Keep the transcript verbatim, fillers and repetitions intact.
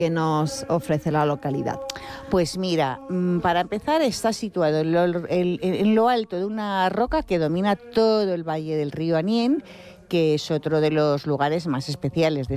que nos ofrece la localidad? Pues mira, para empezar está situado en lo, en lo alto de una roca que domina todo el valle del río Anién, que es otro de los lugares más especiales de